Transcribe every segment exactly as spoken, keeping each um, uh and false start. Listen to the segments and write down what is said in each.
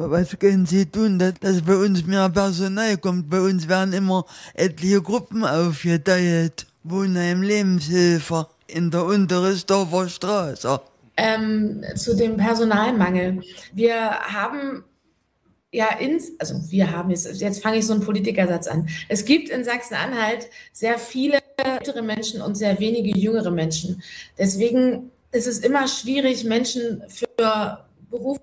Was können Sie tun, dass, dass bei uns mehr Personal kommt? Bei uns werden immer etliche Gruppen aufgeteilt. Wohnheim Lebenshilfe in der Unteresdorfer Straße. Ähm, zu dem Personalmangel. Wir haben ja ins, also wir haben jetzt, jetzt fange ich so einen Politikersatz an. Es gibt in Sachsen-Anhalt sehr viele ältere Menschen und sehr wenige jüngere Menschen. Deswegen ist es immer schwierig, Menschen für Berufe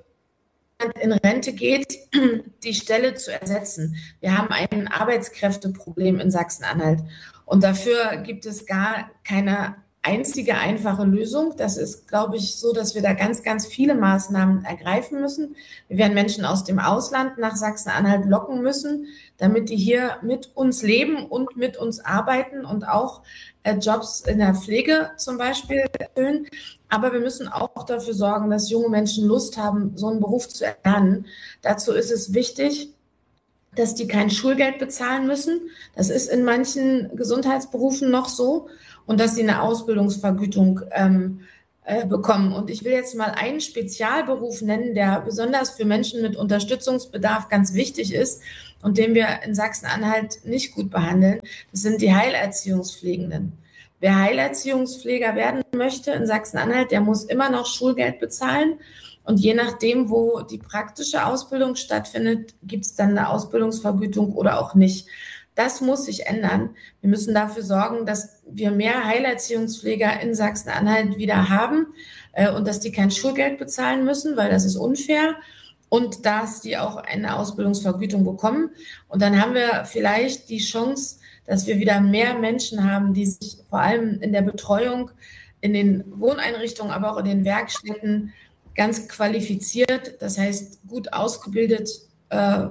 in Rente geht, die Stelle zu ersetzen. Wir haben ein Arbeitskräfteproblem in Sachsen-Anhalt und dafür gibt es gar keine einzige einfache Lösung. Das ist, glaube ich, so, dass wir da ganz, ganz viele Maßnahmen ergreifen müssen. Wir werden Menschen aus dem Ausland nach Sachsen-Anhalt locken müssen, damit die hier mit uns leben und mit uns arbeiten und auch äh, Jobs in der Pflege zum Beispiel erfüllen. Aber wir müssen auch dafür sorgen, dass junge Menschen Lust haben, so einen Beruf zu erlernen. Dazu ist es wichtig, dass die kein Schulgeld bezahlen müssen. Das ist in manchen Gesundheitsberufen noch so. Und dass sie eine Ausbildungsvergütung ähm, äh, bekommen. Und ich will jetzt mal einen Spezialberuf nennen, der besonders für Menschen mit Unterstützungsbedarf ganz wichtig ist und den wir in Sachsen-Anhalt nicht gut behandeln. Das sind die Heilerziehungspflegenden. Wer Heilerziehungspfleger werden möchte in Sachsen-Anhalt, der muss immer noch Schulgeld bezahlen. Und je nachdem, wo die praktische Ausbildung stattfindet, gibt es dann eine Ausbildungsvergütung oder auch nicht. Das muss sich ändern. Wir müssen dafür sorgen, dass wir mehr Heilerziehungspfleger in Sachsen-Anhalt wieder haben äh, und dass die kein Schulgeld bezahlen müssen, weil das ist unfair und dass die auch eine Ausbildungsvergütung bekommen. Und dann haben wir vielleicht die Chance, dass wir wieder mehr Menschen haben, die sich vor allem in der Betreuung, in den Wohneinrichtungen, aber auch in den Werkstätten ganz qualifiziert, das heißt gut ausgebildet, äh,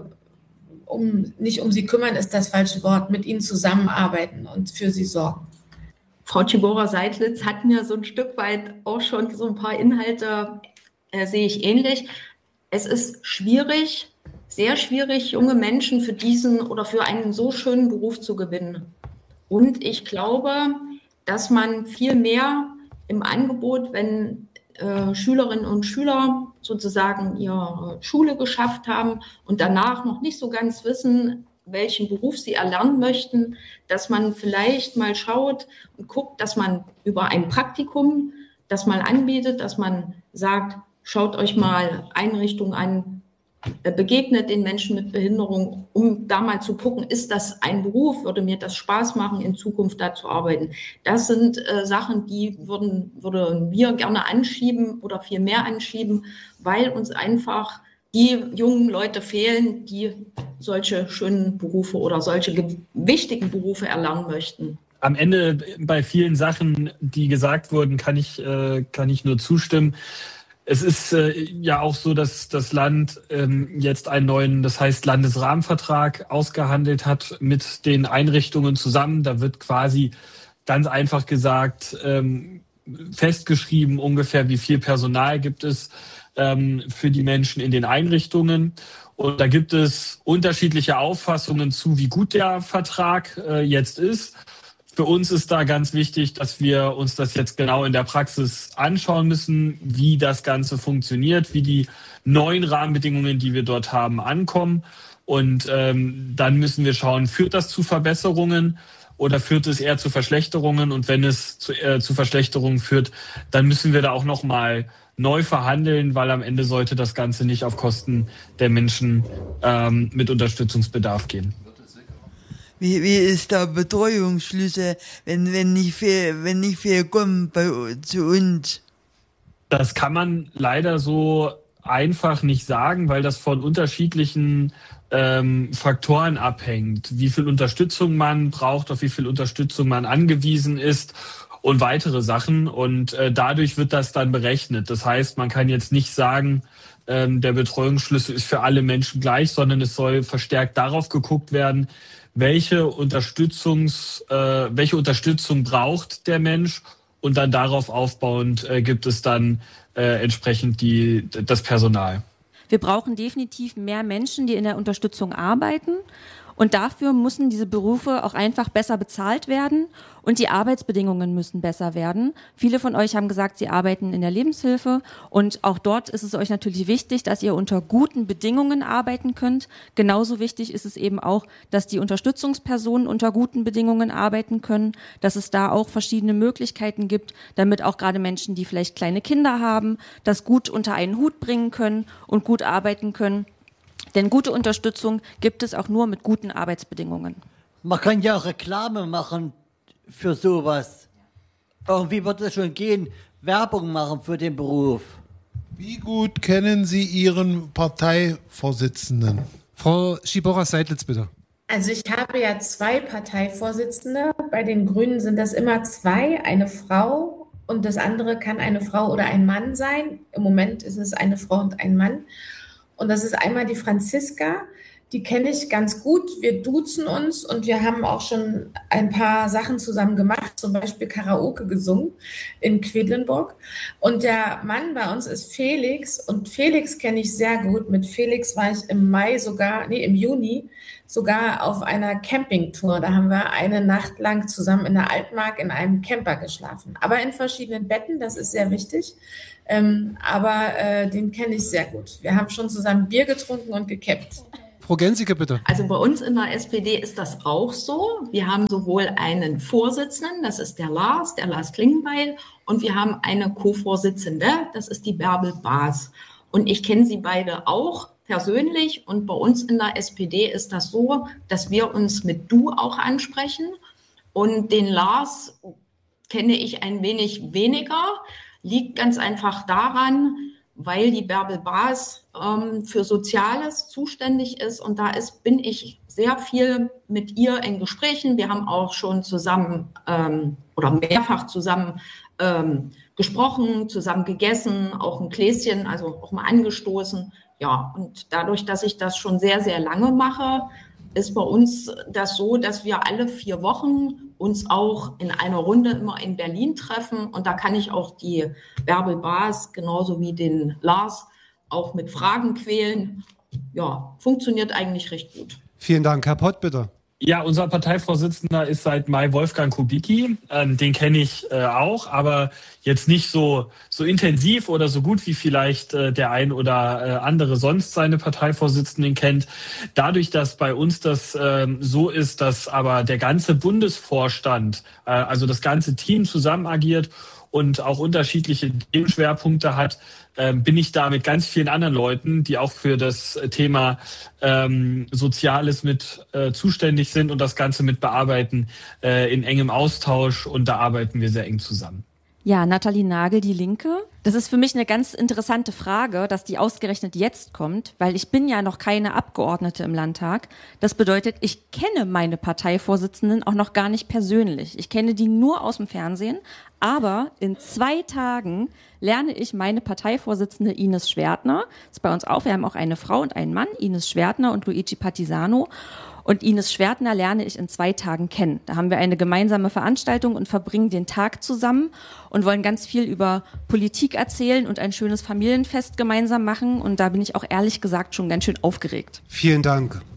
um, nicht um sie kümmern, ist das falsche Wort, mit ihnen zusammenarbeiten und für sie sorgen. Frau Tschibora-Seidlitz hat mir so ein Stück weit auch schon so ein paar Inhalte, äh, sehe ich ähnlich. Es ist schwierig, sehr schwierig, junge Menschen für diesen oder für einen so schönen Beruf zu gewinnen. Und ich glaube, dass man viel mehr im Angebot, wenn äh, Schülerinnen und Schüler sozusagen ihre Schule geschafft haben und danach noch nicht so ganz wissen, welchen Beruf sie erlernen möchten, dass man vielleicht mal schaut und guckt, dass man über ein Praktikum das mal anbietet, dass man sagt, schaut euch mal Einrichtungen an, begegnet den Menschen mit Behinderung, um da mal zu gucken, ist das ein Beruf, würde mir das Spaß machen, in Zukunft da zu arbeiten. Das sind äh, Sachen, die würden, würden wir gerne anschieben oder viel mehr anschieben, weil uns einfach die jungen Leute fehlen, die solche schönen Berufe oder solche ge- wichtigen Berufe erlernen möchten. Am Ende bei vielen Sachen, die gesagt wurden, kann ich, äh, kann ich nur zustimmen. Es ist äh, ja auch so, dass das Land ähm, jetzt einen neuen, das heißt Landesrahmenvertrag ausgehandelt hat mit den Einrichtungen zusammen. Da wird quasi ganz einfach gesagt, ähm, festgeschrieben ungefähr, wie viel Personal gibt es ähm, für die Menschen in den Einrichtungen. Und da gibt es unterschiedliche Auffassungen zu, wie gut der Vertrag äh, jetzt ist. Für uns ist da ganz wichtig, dass wir uns das jetzt genau in der Praxis anschauen müssen, wie das Ganze funktioniert, wie die neuen Rahmenbedingungen, die wir dort haben, ankommen. Und ähm, dann müssen wir schauen, führt das zu Verbesserungen oder führt es eher zu Verschlechterungen? Und wenn es zu, äh, zu Verschlechterungen führt, dann müssen wir da auch nochmal neu verhandeln, weil am Ende sollte das Ganze nicht auf Kosten der Menschen ähm, mit Unterstützungsbedarf gehen. Wie, wie ist der Betreuungsschlüssel, wenn, wenn nicht viel, wenn nicht viel kommt bei, zu uns? Das kann man leider so einfach nicht sagen, weil das von unterschiedlichen ähm, Faktoren abhängt. Wie viel Unterstützung man braucht, auf wie viel Unterstützung man angewiesen ist und weitere Sachen. Und äh, dadurch wird das dann berechnet. Das heißt, man kann jetzt nicht sagen, ähm, der Betreuungsschlüssel ist für alle Menschen gleich, sondern es soll verstärkt darauf geguckt werden, welche Unterstützungs, äh, welche Unterstützung braucht der Mensch, und dann darauf aufbauend äh, gibt es dann äh, entsprechend die, das Personal. Wir brauchen definitiv mehr Menschen, die in der Unterstützung arbeiten. Und dafür müssen diese Berufe auch einfach besser bezahlt werden und die Arbeitsbedingungen müssen besser werden. Viele von euch haben gesagt, sie arbeiten in der Lebenshilfe und auch dort ist es euch natürlich wichtig, dass ihr unter guten Bedingungen arbeiten könnt. Genauso wichtig ist es eben auch, dass die Unterstützungspersonen unter guten Bedingungen arbeiten können, dass es da auch verschiedene Möglichkeiten gibt, damit auch gerade Menschen, die vielleicht kleine Kinder haben, das gut unter einen Hut bringen können und gut arbeiten können. Denn gute Unterstützung gibt es auch nur mit guten Arbeitsbedingungen. Man kann ja auch Reklame machen für sowas. Irgendwie wird es schon gehen, Werbung machen für den Beruf. Wie gut kennen Sie Ihren Parteivorsitzenden? Frau Schiborra-Seidlitz, bitte. Also ich habe ja zwei Parteivorsitzende. Bei den Grünen sind das immer zwei, eine Frau und das andere kann eine Frau oder ein Mann sein. Im Moment ist es eine Frau und ein Mann. Und das ist einmal die Franziska, die kenne ich ganz gut. Wir duzen uns und wir haben auch schon ein paar Sachen zusammen gemacht, zum Beispiel Karaoke gesungen in Quedlinburg. Und der Mann bei uns ist Felix und Felix kenne ich sehr gut. Mit Felix war ich im Mai sogar, nee, im Juni sogar auf einer Campingtour. Da haben wir eine Nacht lang zusammen in der Altmark in einem Camper geschlafen. Aber in verschiedenen Betten, das ist sehr wichtig. Ähm, aber äh, den kenne ich sehr gut. Wir haben schon zusammen Bier getrunken und gecampt. Frau Gensicke, bitte. Also bei uns in der S P D ist das auch so. Wir haben sowohl einen Vorsitzenden, das ist der Lars, der Lars Klingenbeil, und wir haben eine Co-Vorsitzende, das ist die Bärbel Baas. Und ich kenne sie beide auch persönlich und bei uns in der S P D ist das so, dass wir uns mit Du auch ansprechen. Und den Lars kenne ich ein wenig weniger. Liegt ganz einfach daran, weil die Bärbel Baas ähm, für Soziales zuständig ist und da ist, bin ich sehr viel mit ihr in Gesprächen. Wir haben auch schon zusammen ähm, oder mehrfach zusammen ähm, gesprochen, zusammen gegessen, auch ein Gläschen, also auch mal angestoßen. Ja, und dadurch, dass ich das schon sehr, sehr lange mache, ist bei uns das so, dass wir alle vier Wochen uns auch in einer Runde immer in Berlin treffen. Und da kann ich auch die Bärbel Baas genauso wie den Lars auch mit Fragen quälen. Ja, funktioniert eigentlich recht gut. Vielen Dank. Herr Pott, bitte. Ja, unser Parteivorsitzender ist seit Mai Wolfgang Kubicki. Ähm, den kenne ich äh, auch, aber jetzt nicht so so intensiv oder so gut wie vielleicht äh, der ein oder äh, andere sonst seine Parteivorsitzenden kennt. Dadurch, dass bei uns das äh, so ist, dass aber der ganze Bundesvorstand, äh, also das ganze Team zusammen agiert und auch unterschiedliche Themenschwerpunkte hat, ähm, bin ich da mit ganz vielen anderen Leuten, die auch für das Thema ähm, Soziales mit äh, zuständig sind und das Ganze mit bearbeiten, äh, in engem Austausch und da arbeiten wir sehr eng zusammen. Ja, Nathalie Nagel, die Linke. Das ist für mich eine ganz interessante Frage, dass die ausgerechnet jetzt kommt, weil ich bin ja noch keine Abgeordnete im Landtag. Das bedeutet, ich kenne meine Parteivorsitzenden auch noch gar nicht persönlich. Ich kenne die nur aus dem Fernsehen, aber in zwei Tagen lerne ich meine Parteivorsitzende Ines Schwertner. Das ist bei uns auch. Wir haben auch eine Frau und einen Mann, Ines Schwertner und Luigi Partisano. Und Ines Schwertner lerne ich in zwei Tagen kennen. Da haben wir eine gemeinsame Veranstaltung und verbringen den Tag zusammen und wollen ganz viel über Politik erzählen und ein schönes Familienfest gemeinsam machen. Und da bin ich auch ehrlich gesagt schon ganz schön aufgeregt. Vielen Dank.